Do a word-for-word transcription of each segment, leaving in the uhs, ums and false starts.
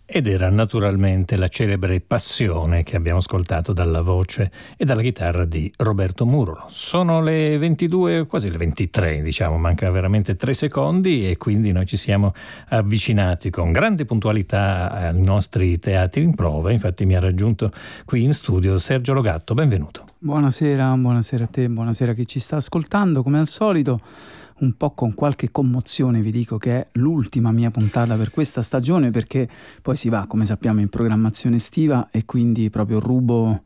Ed era naturalmente la celebre Passione che abbiamo ascoltato dalla voce e dalla chitarra di Roberto Murolo. Sono le ventidue, quasi le ventitré, diciamo, manca veramente tre secondi e quindi noi ci siamo avvicinati con grande puntualità ai nostri teatri in prova. Infatti mi ha raggiunto qui in studio Sergio Logatto, benvenuto. Buonasera, buonasera a te, buonasera a chi ci sta ascoltando, come al solito. Un po' con qualche commozione vi dico che è l'ultima mia puntata per questa stagione, perché poi si va, come sappiamo, in programmazione estiva e quindi proprio rubo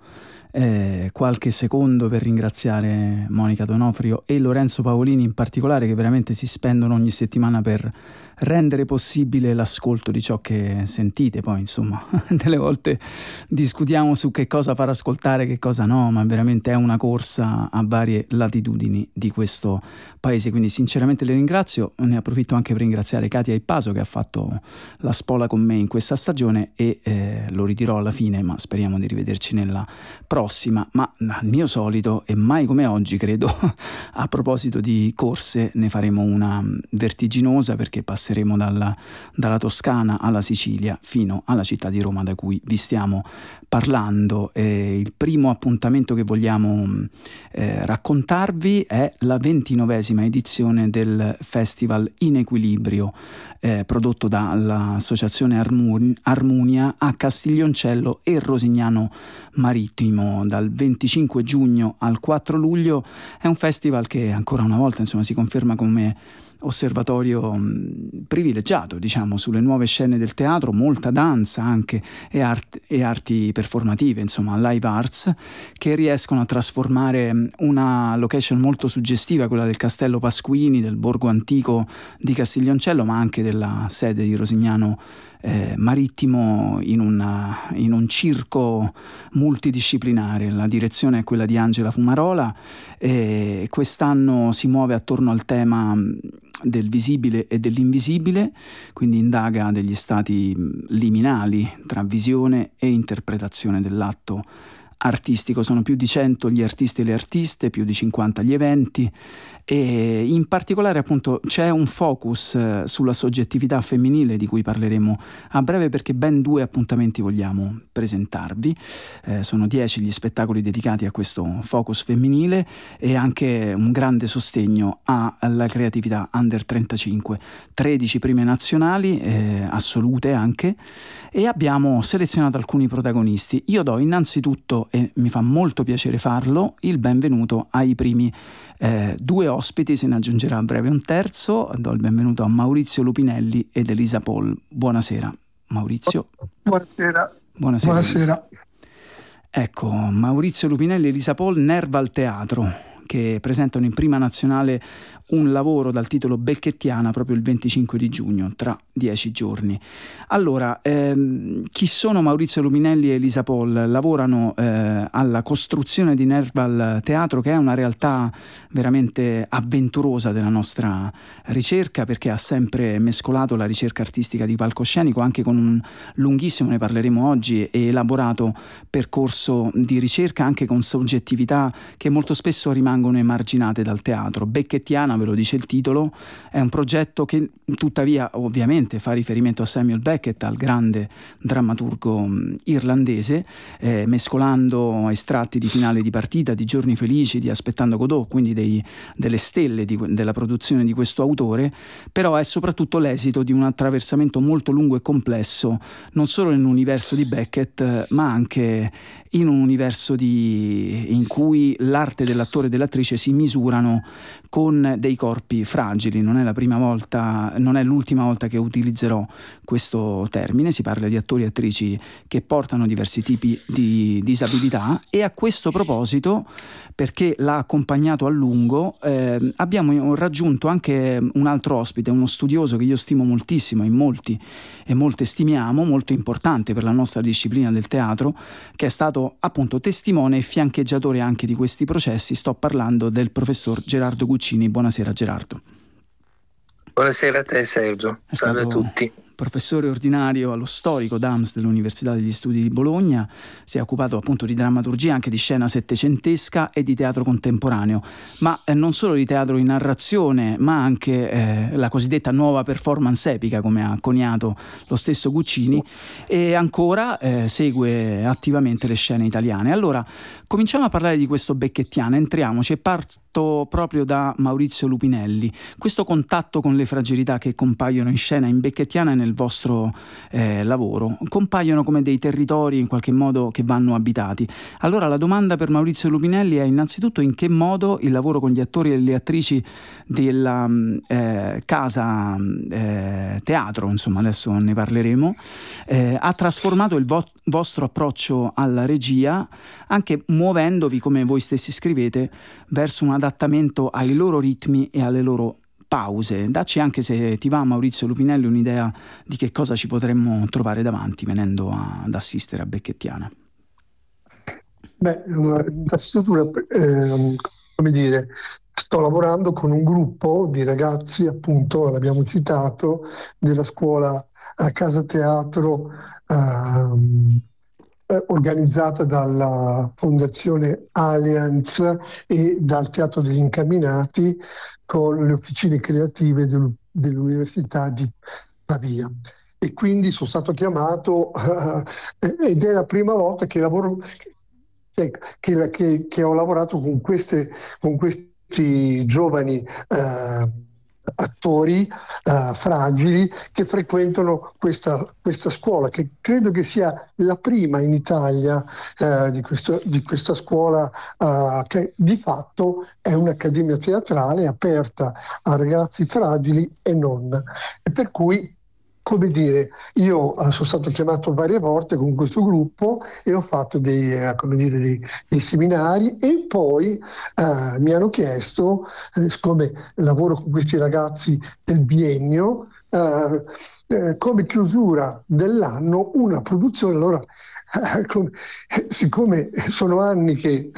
eh, qualche secondo per ringraziare Monica Donofrio e Lorenzo Paolini in particolare, che veramente si spendono ogni settimana per rendere possibile l'ascolto di ciò che sentite. Poi insomma delle volte discutiamo su che cosa far ascoltare, che cosa no, ma veramente è una corsa a varie latitudini di questo paese, quindi sinceramente le ringrazio. Ne approfitto anche per ringraziare Katia Ippaso che ha fatto la spola con me in questa stagione e eh, lo ridirò alla fine, ma speriamo di rivederci nella prossima. Ma al mio solito e mai come oggi credo a proposito di corse ne faremo una vertiginosa, perché passeremo Dalla, dalla Toscana alla Sicilia fino alla città di Roma da cui vi stiamo parlando. Eh, il primo appuntamento che vogliamo eh, raccontarvi è la ventinovesima edizione del Festival In Equilibrio eh, prodotto dall'associazione Armun- Armunia a Castiglioncello e Rosignano Marittimo dal venticinque giugno al quattro luglio. È un festival che ancora una volta insomma si conferma come osservatorio mh, privilegiato, diciamo, sulle nuove scene del teatro, molta danza anche e, art- e arti performative, insomma live arts, che riescono a trasformare una location molto suggestiva, quella del Castello Pasquini, del borgo antico di Castiglioncello, ma anche della sede di Rosignano Eh, Marittimo, in, una, in un circo multidisciplinare. La direzione è quella di Angela Fumarola e quest'anno si muove attorno al tema del visibile e dell'invisibile, quindi indaga degli stati liminali tra visione e interpretazione dell'atto artistico. Sono più di cento gli artisti e le artiste, più di cinquanta gli eventi e in particolare appunto c'è un focus eh, sulla soggettività femminile di cui parleremo a breve, perché ben due appuntamenti vogliamo presentarvi. Eh, sono dieci gli spettacoli dedicati a questo focus femminile e anche un grande sostegno alla creatività under trentacinque, tredici prime nazionali eh, assolute anche, e abbiamo selezionato alcuni protagonisti. Io do innanzitutto, e mi fa molto piacere farlo, il benvenuto ai primi eh, due ospiti, se ne aggiungerà a breve un terzo. Do il benvenuto a Maurizio Lupinelli ed Elisa Paul. Buonasera Maurizio. Buonasera. Buonasera. Buonasera. Ecco, Maurizio Lupinelli e Elisa Paul, Nerva al teatro, che presentano in prima nazionale un lavoro dal titolo Becchettiana proprio il venticinque di giugno, tra dieci giorni. Allora, ehm, chi sono Maurizio Lupinelli e Elisa Paul? Lavorano eh, alla costruzione di Nerva al teatro, che è una realtà veramente avventurosa della nostra ricerca, perché ha sempre mescolato la ricerca artistica di palcoscenico anche con un lunghissimo, ne parleremo oggi, e elaborato percorso di ricerca anche con soggettività che molto spesso rimangono emarginate dal teatro. Becchettiana, ve lo dice il titolo, è un progetto che tuttavia ovviamente fa riferimento a Samuel Beckett, al grande drammaturgo irlandese, eh, mescolando estratti di Finale di partita, di Giorni felici, di Aspettando Godot, quindi dei, delle stelle di, della produzione di questo autore, però è soprattutto l'esito di un attraversamento molto lungo e complesso, non solo nell'universo di Beckett, ma anche in un universo di, in cui l'arte dell'attore e dell'attrice si misurano con dei corpi fragili. Non è la prima volta, non è l'ultima volta che utilizzerò questo termine. Si parla di attori e attrici che portano diversi tipi di disabilità, e a questo proposito, perché l'ha accompagnato a lungo, eh, abbiamo raggiunto anche un altro ospite, uno studioso che io stimo moltissimo, in molti e molte stimiamo, molto importante per la nostra disciplina del teatro, che è stato appunto testimone e fiancheggiatore anche di questi processi. Sto parlando del professor Gerardo Guccini. Buonasera Gerardo. Buonasera a te Sergio, È salve stato a tutti. professore ordinario allo storico D A M S dell'Università degli Studi di Bologna, si è occupato appunto di drammaturgia, anche di scena settecentesca e di teatro contemporaneo, ma eh, non solo di teatro in narrazione, ma anche eh, la cosiddetta nuova performance epica, come ha coniato lo stesso Guccini, e ancora eh, segue attivamente le scene italiane. Allora, cominciamo a parlare di questo Becchettiana, entriamoci e parto proprio da Maurizio Lupinelli. Questo contatto con le fragilità che compaiono in scena in Becchettiana e nel vostro eh, lavoro, compaiono come dei territori in qualche modo che vanno abitati. Allora la domanda per Maurizio Lupinelli è innanzitutto in che modo il lavoro con gli attori e le attrici della eh, casa eh, teatro, insomma adesso ne parleremo, eh, ha trasformato il vo- vostro approccio alla regia, anche muovendovi, come voi stessi scrivete, verso un adattamento ai loro ritmi e alle loro pause. Dacci anche, se ti va Maurizio Lupinelli, un'idea di che cosa ci potremmo trovare davanti venendo a, ad assistere a Becchettiana. Beh, innanzitutto, eh, come dire, sto lavorando con un gruppo di ragazzi, appunto, l'abbiamo citato, della scuola a Casa Teatro, ehm, eh, organizzata dalla Fondazione Allianz e dal Teatro degli Incamminati, con le officine creative del, dell'Università di Pavia. E quindi sono stato chiamato uh, ed è la prima volta che lavoro, che, che, che, che ho lavorato con, queste, con questi giovani uh, attori uh, fragili che frequentano questa, questa scuola, che credo che sia la prima in Italia uh, di, questo, di questa scuola uh, che di fatto è un'accademia teatrale aperta a ragazzi fragili e non. E per cui, come dire, io uh, sono stato chiamato varie volte con questo gruppo e ho fatto dei, uh, come dire, dei, dei seminari, e poi uh, mi hanno chiesto, eh, siccome lavoro con questi ragazzi del biennio, uh, eh, come chiusura dell'anno una produzione. Allora, uh, com- siccome sono anni che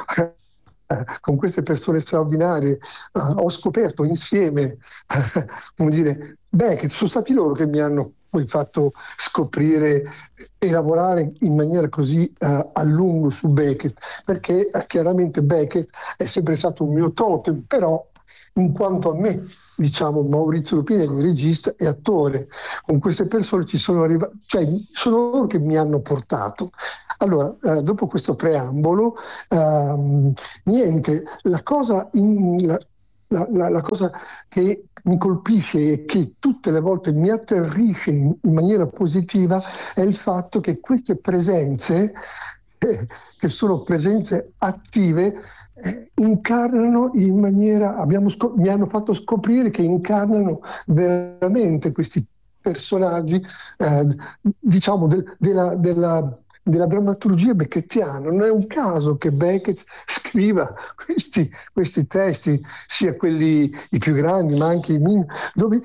con queste persone straordinarie uh, ho scoperto insieme, uh, come dire, Beckett, sono stati loro che mi hanno poi fatto scoprire e lavorare in maniera così uh, a lungo su Beckett, perché uh, chiaramente Beckett è sempre stato un mio totem, però in quanto a me, diciamo, Maurizio Lupinelli, regista e attore, con queste persone ci sono arrivati, cioè sono loro che mi hanno portato. Allora, eh, dopo questo preambolo, ehm, niente, la cosa, in, la, la, la, la cosa che mi colpisce e che tutte le volte mi atterrisce in, in maniera positiva è il fatto che queste presenze, eh, che sono presenze attive, eh, incarnano in maniera, abbiamo scop- mi hanno fatto scoprire che incarnano veramente questi personaggi, eh, diciamo, de- della, della della drammaturgia becchettiana. Non è un caso che Beckett scriva questi, questi testi, sia quelli i più grandi ma anche i minimi, dove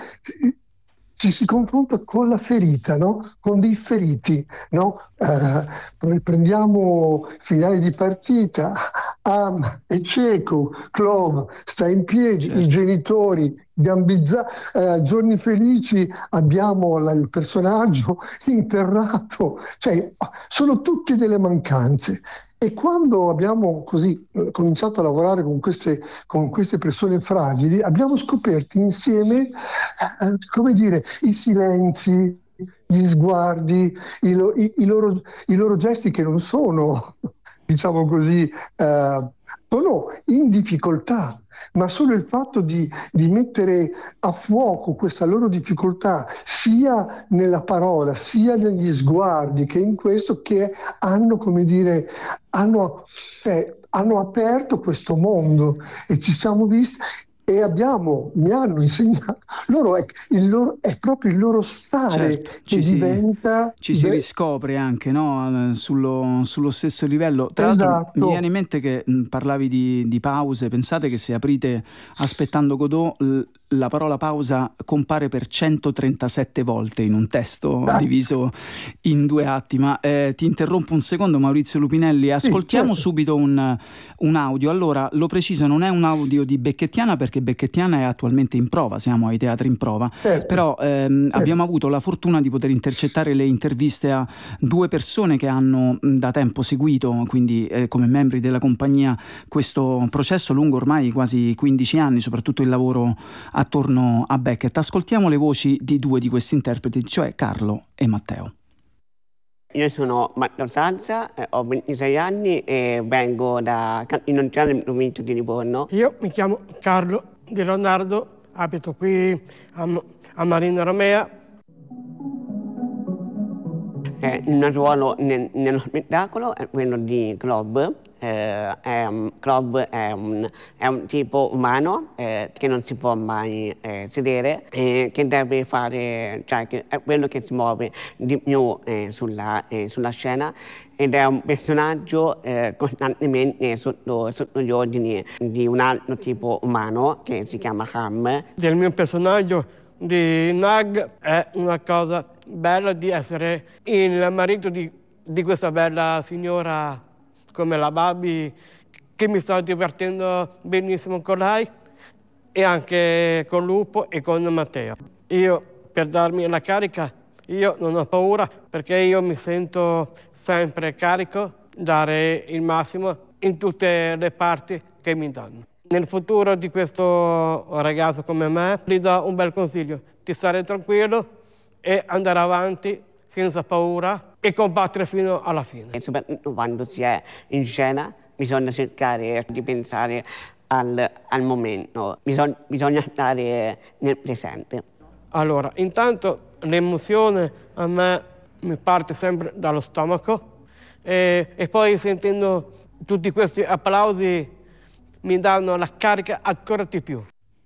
ci si confronta con la ferita, no? Con dei feriti, no? Eh, prendiamo finale di partita, Am è cieco, Clove sta in piedi, certo. I genitori gambizzati, eh, giorni felici, abbiamo la, il personaggio interrato, cioè sono tutte delle mancanze. E quando abbiamo così eh, cominciato a lavorare con queste, con queste persone fragili, abbiamo scoperto insieme, eh, come dire, i silenzi, gli sguardi, i, lo, i, i, loro, i loro gesti che non sono, diciamo così, eh, sono in difficoltà, ma solo il fatto di, di mettere a fuoco questa loro difficoltà sia nella parola sia negli sguardi che in questo, che hanno, come dire, hanno, cioè, hanno aperto questo mondo e ci siamo visti e abbiamo, mi hanno insegnato, loro è, il loro, è proprio il loro stare, certo, che ci diventa... Si, ci si beh, riscopre anche, no? sullo, sullo stesso livello. Tra esatto. l'altro mi viene in mente che mh, parlavi di, di pause, pensate che se aprite Aspettando Godot, l- la parola pausa compare per centotrentasette volte in un testo Ah. diviso in due atti, ma eh, ti interrompo un secondo, Maurizio Lupinelli, ascoltiamo certo. subito un, un audio. Allora, lo preciso, non è un audio di Becchettiana perché Becchettiana è attualmente in prova, siamo ai teatri in prova, Certo. però ehm, abbiamo avuto la fortuna di poter intercettare le interviste a due persone che hanno mh, da tempo seguito, quindi eh, come membri della compagnia, questo processo lungo ormai quasi quindici anni, soprattutto il lavoro attorno a Beckett. Ascoltiamo le voci di due di questi interpreti, cioè Carlo e Matteo. Io sono Matteo Sanza, eh, ho ventisei anni e vengo da Cantinoncello in provincia di Livorno. Io mi chiamo Carlo Di Leonardo, abito qui a, a Marina Romea. Eh, il mio ruolo nel, nello spettacolo è quello di Club. Eh, è un, Club è un, è un tipo umano eh, che non si può mai eh, sedere, eh, che deve fare, cioè che è quello che si muove di più eh, sulla, eh, sulla scena, ed è un personaggio eh, costantemente sotto, sotto gli ordini di un altro tipo umano che si chiama Ham. Del mio personaggio di Nag è una cosa bella di essere il marito di, di questa bella signora come la Babi, che mi sto divertendo benissimo con lei e anche con Lupo e con Matteo. Io, per darmi la carica, io non ho paura perché io mi sento sempre carico, dare il massimo in tutte le parti che mi danno. Nel futuro di questo ragazzo come me gli do un bel consiglio, di stare tranquillo e andare avanti senza paura e combattere fino alla fine. E soprattutto quando si è in scena bisogna cercare di pensare al, al momento, bisogna, bisogna stare nel presente. Allora, intanto l'emozione a me mi parte sempre dallo stomaco e, e poi sentendo tutti questi applausi mi danno la carica ancora di più.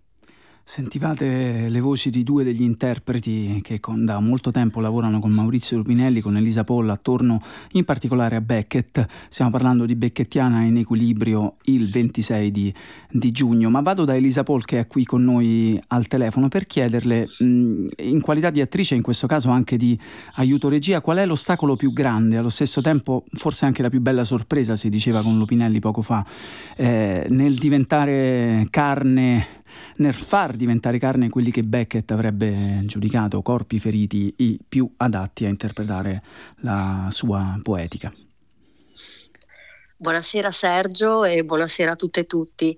Sentivate le voci di due degli interpreti che con, da molto tempo lavorano con Maurizio Lupinelli, con Elisa Polla, attorno in particolare a Beckett. Stiamo parlando di Becchettiana in equilibrio il ventisei di, di giugno. Ma vado da Elisa Poll, che è qui con noi al telefono, per chiederle, mh, in qualità di attrice, in questo caso anche di aiuto regia, qual è l'ostacolo più grande, allo stesso tempo forse anche la più bella sorpresa, si diceva con Lupinelli poco fa, eh, nel diventare carne, nel far diventare carne quelli che Beckett avrebbe giudicato corpi feriti i più adatti a interpretare la sua poetica. Buonasera Sergio e buonasera a tutte e tutti.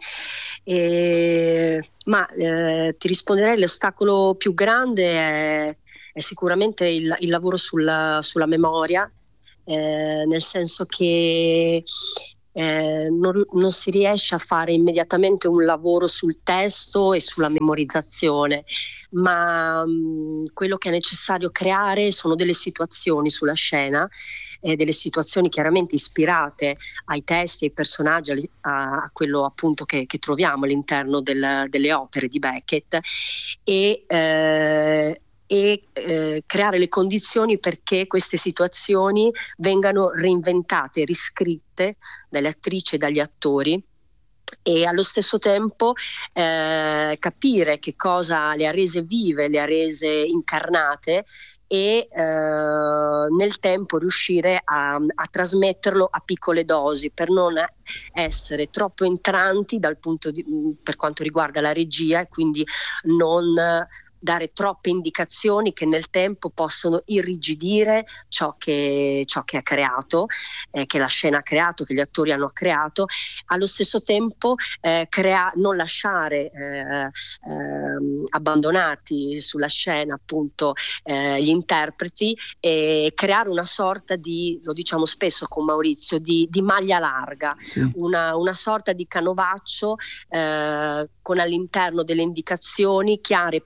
E, ma eh, ti risponderei, l'ostacolo più grande è, è sicuramente il, il lavoro sulla, sulla memoria, eh, nel senso che Eh, non, non si riesce a fare immediatamente un lavoro sul testo e sulla memorizzazione, ma mh, quello che è necessario creare sono delle situazioni sulla scena, eh, delle situazioni chiaramente ispirate ai testi, ai personaggi, a, a quello appunto che, che troviamo all'interno del, delle opere di Beckett, e eh, e eh, creare le condizioni perché queste situazioni vengano reinventate, riscritte dalle attrici e dagli attori, e allo stesso tempo eh, capire che cosa le ha rese vive, le ha rese incarnate, e eh, nel tempo riuscire a, a trasmetterlo a piccole dosi per non essere troppo entranti dal punto di, per quanto riguarda la regia, e quindi non dare troppe indicazioni che nel tempo possono irrigidire ciò che, ciò che ha creato, eh, che la scena ha creato, che gli attori hanno creato. Allo stesso tempo eh, crea- non lasciare eh, eh, abbandonati sulla scena appunto eh, gli interpreti, e creare una sorta di, lo diciamo spesso con Maurizio, di, di maglia larga, sì. una, una sorta di canovaccio eh, con all'interno delle indicazioni chiare e precise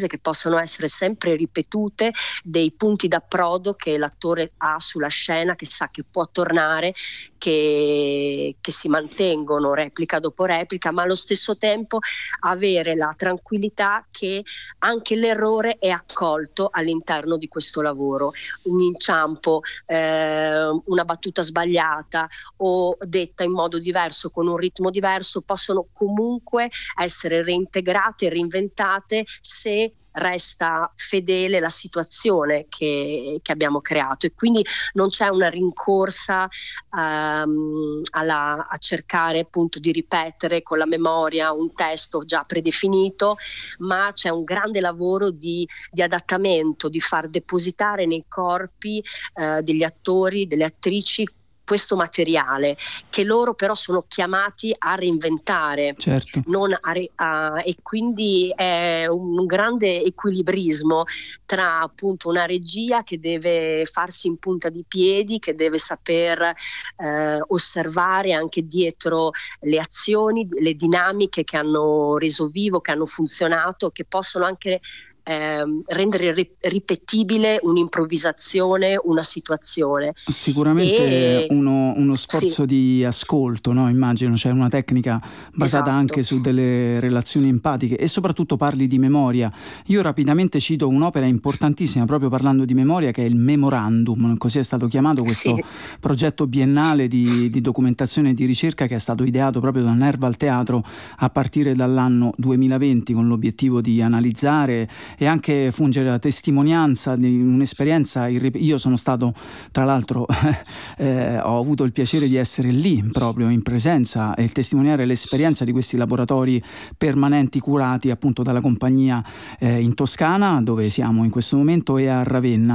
improvvise che possono essere sempre ripetute, dei punti d'approdo che l'attore ha sulla scena, che sa che può tornare, che, che si mantengono replica dopo replica, ma allo stesso tempo avere la tranquillità che anche l'errore è accolto all'interno di questo lavoro. Un inciampo, eh, una battuta sbagliata o detta in modo diverso, con un ritmo diverso, possono comunque essere reintegrate e reinventate se resta fedele la situazione che, che abbiamo creato, e quindi non c'è una rincorsa um, alla, a cercare appunto di ripetere con la memoria un testo già predefinito, ma c'è un grande lavoro di, di adattamento, di far depositare nei corpi uh, degli attori, delle attrici questo materiale che loro però sono chiamati a reinventare, certo. non a, a, e quindi è un, un grande equilibrismo tra appunto una regia che deve farsi in punta di piedi, che deve saper eh, osservare anche dietro le azioni, le dinamiche che hanno reso vivo, che hanno funzionato, che possono anche Eh, rendere ri- ripetibile un'improvvisazione, una situazione. Sicuramente e... uno, uno sforzo sì. di ascolto, no? Immagino, c'è cioè una tecnica basata esatto. anche su delle relazioni empatiche, e soprattutto parli di memoria. Io rapidamente cito un'opera importantissima proprio parlando di memoria, che è il Memorandum, così è stato chiamato questo sì. progetto biennale di, di documentazione e di ricerca, che è stato ideato proprio da Nerval Teatro a partire dall'anno duemilaventi, con l'obiettivo di analizzare e anche fungere la testimonianza di un'esperienza irrip- io sono stato, tra l'altro eh, ho avuto il piacere di essere lì proprio in presenza e testimoniare l'esperienza di questi laboratori permanenti curati appunto dalla compagnia eh, in Toscana, dove siamo in questo momento, e a Ravenna.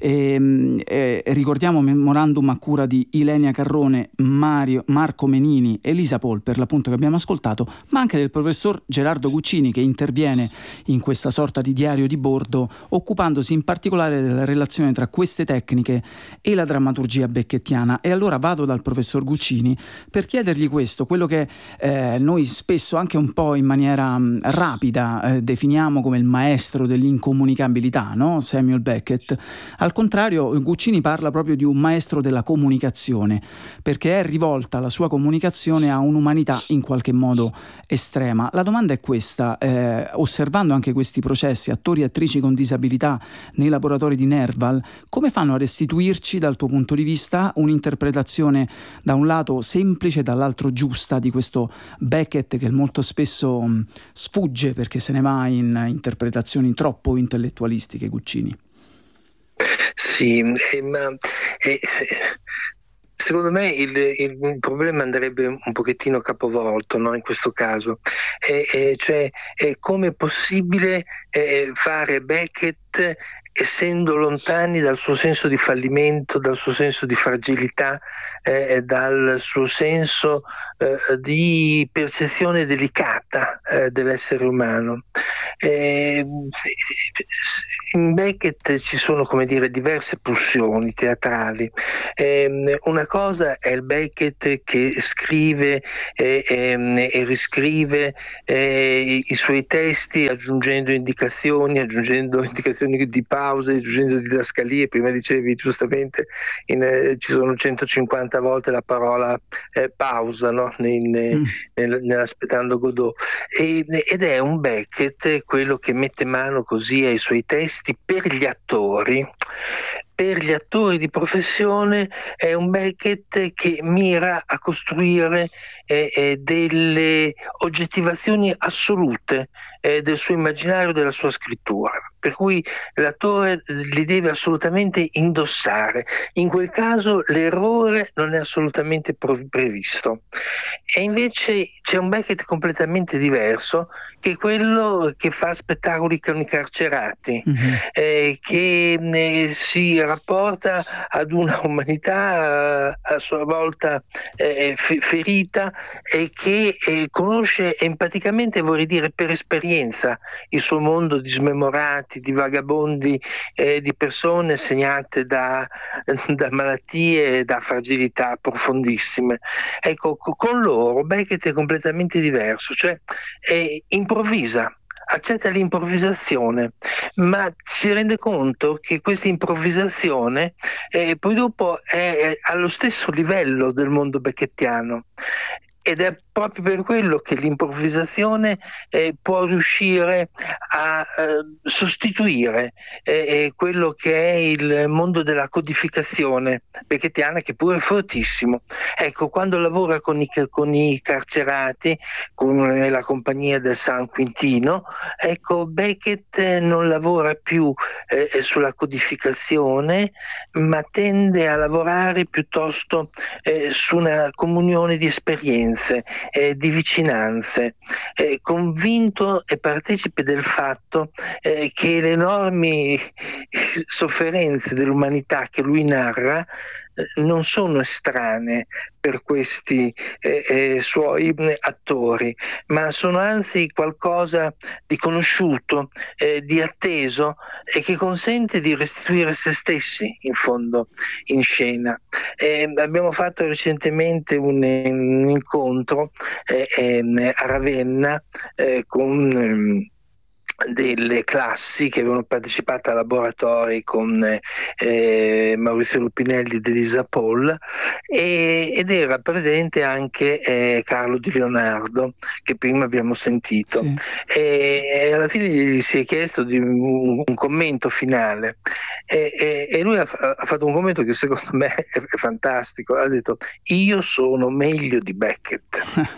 E, e, ricordiamo Memorandum a cura di Ilenia Carrone, Mario, Marco Menini, Elisa Pol, per l'appunto, che abbiamo ascoltato, ma anche del professor Gerardo Guccini, che interviene in questa sorta di diario di bordo, occupandosi in particolare della relazione tra queste tecniche e la drammaturgia becchettiana. E allora vado dal professor Guccini per chiedergli questo, quello che eh, noi spesso, anche un po' in maniera mh, rapida, eh, definiamo come il maestro dell'incomunicabilità, no? Samuel Beckett. Al contrario, Guccini parla proprio di un maestro della comunicazione, perché è rivolta la sua comunicazione a un'umanità in qualche modo estrema. La domanda è questa, eh, osservando anche questi processi, attori e attrici con disabilità nei laboratori di Nerval, come fanno a restituirci dal tuo punto di vista un'interpretazione da un lato semplice, dall'altro giusta, di questo Beckett che molto spesso mh, sfugge perché se ne va in interpretazioni troppo intellettualistiche, Guccini? Sì, eh, ma eh, secondo me il, il, il problema andrebbe un pochettino capovolto, no? In questo caso, eh, eh, cioè eh, come è possibile eh, fare Beckett essendo lontani dal suo senso di fallimento, dal suo senso di fragilità, eh, dal suo senso eh, di percezione delicata eh, dell'essere umano. Eh, in Beckett ci sono, come dire, diverse pulsioni teatrali. Eh, una cosa è il Beckett che scrive eh, eh, e riscrive eh, i suoi testi aggiungendo indicazioni, aggiungendo indicazioni di pause, aggiungendo didascalie. Prima dicevi giustamente in, eh, ci sono centocinquanta volte la parola eh, pausa, no? in, mm. nel, nell'Aspettando Godot, e, ed è un Beckett quello che mette mano così ai suoi testi per gli attori. Per gli attori di professione è un Beckett che mira a costruire eh, eh, delle oggettivazioni assolute eh, del suo immaginario, della sua scrittura, per cui l'attore li deve assolutamente indossare. In quel caso l'errore non è assolutamente previsto. E invece c'è un Beckett completamente diverso, che è quello che fa spettacoli con i carcerati, mm-hmm. eh, che eh, si rapporta ad una umanità eh, a sua volta eh, f- ferita e che eh, conosce empaticamente, vorrei dire per esperienza, il suo mondo di smemorati, di vagabondi, eh, di persone segnate da, da malattie e da fragilità profondissime. Ecco, con loro Beckett è completamente diverso, cioè eh, improvvisa accetta l'improvvisazione, ma si rende conto che questa improvvisazione eh, poi dopo è, è allo stesso livello del mondo beckettiano. Ed è proprio per quello che l'improvvisazione eh, può riuscire a eh, sostituire eh, quello che è il mondo della codificazione beckettiana, che pure è fortissimo. Ecco, quando lavora con i, con i carcerati, con la compagnia del San Quintino, ecco, Beckett non lavora più eh, sulla codificazione, ma tende a lavorare piuttosto eh, su una comunione di esperienze, Eh, di vicinanze, eh, convinto e partecipe del fatto eh, che le enormi sofferenze dell'umanità che lui narra eh, non sono estranee per questi eh, eh, suoi attori, ma sono anzi qualcosa di conosciuto, eh, di atteso, e che consente di restituire se stessi in fondo in scena. Eh, abbiamo fatto recentemente un, un incontro eh, eh, a Ravenna eh, con eh, delle classi che avevano partecipato a laboratori con eh, Maurizio Lupinelli ed Elisa Paul, e, ed era presente anche eh, Carlo Di Leonardo, che prima abbiamo sentito. Sì. E, e alla fine gli si è chiesto di un, un commento finale e, e, e lui ha, ha fatto un commento che secondo me è, è fantastico. Ha detto: io sono meglio di Beckett.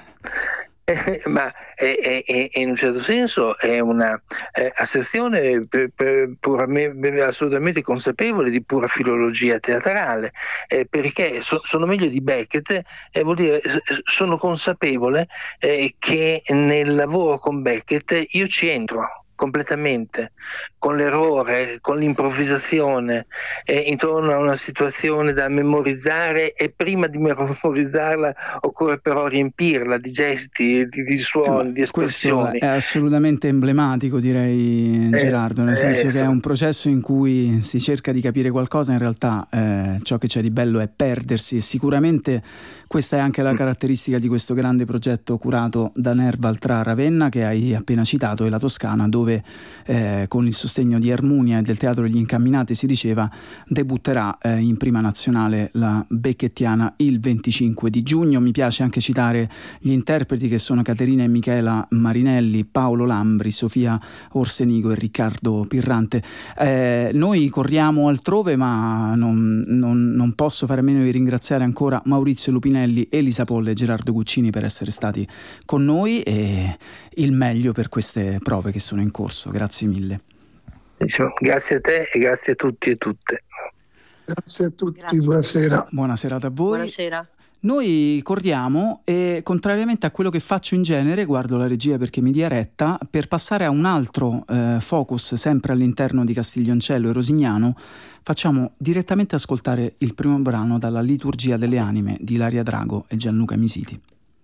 Eh, ma è, è, è, in un certo senso è una eh, asserzione per, per, puramente, assolutamente consapevole di pura filologia teatrale, eh, perché so, sono meglio di Beckett, eh, vuol dire sono consapevole eh, che nel lavoro con Beckett io ci entro completamente, con l'errore, con l'improvvisazione, eh, intorno a una situazione da memorizzare, e prima di memorizzarla occorre però riempirla di gesti, di, di suoni, eh, di espressioni. Questo è assolutamente emblematico, direi, eh, Gerardo, nel eh, senso che è un processo in cui si cerca di capire qualcosa, in realtà eh, ciò che c'è di bello è perdersi, e sicuramente questa è anche la caratteristica di questo grande progetto curato da Nerval tra Ravenna, che hai appena citato, e la Toscana, dove eh, con il sostegno di Armonia e del Teatro degli Incamminati, si diceva, debutterà eh, in prima nazionale la becchettiana il venticinque di giugno. Mi piace anche citare gli interpreti, che sono Caterina e Michela Marinelli, Paolo Lambri, Sofia Orsenigo e Riccardo Pirrante. Eh, noi corriamo altrove, ma non, non, non posso fare a meno di ringraziare ancora Maurizio Lupinelli, Elisa Polle e Gerardo Guccini per essere stati con noi, e il meglio per queste prove che sono in corso. Grazie mille. Grazie a te e grazie a tutti e tutte. Grazie a tutti, Grazie. Buonasera. Buona serata a voi. Buonasera. Noi corriamo e, contrariamente a quello che faccio in genere, guardo la regia perché mi dia retta, per passare a un altro eh, focus sempre all'interno di Castiglioncello e Rosignano, facciamo direttamente ascoltare il primo brano dalla Liturgia delle Anime di Ilaria Drago e Gianluca Misiti.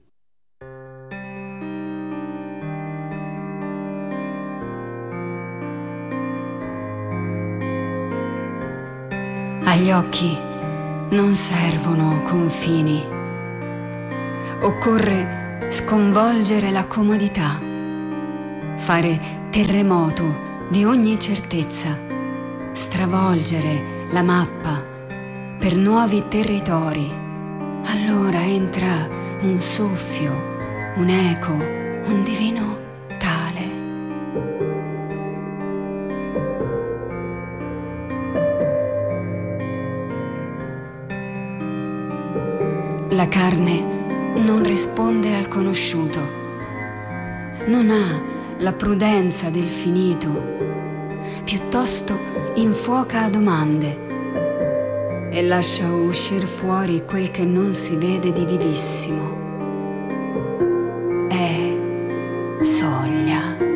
Agli occhi non servono confini. Occorre sconvolgere la comodità, fare terremoto di ogni certezza, stravolgere la mappa per nuovi territori. Allora entra un soffio, un eco, un divino tale. La carne non risponde al conosciuto, non ha la prudenza del finito, piuttosto infuoca domande e lascia uscir fuori quel che non si vede di vivissimo.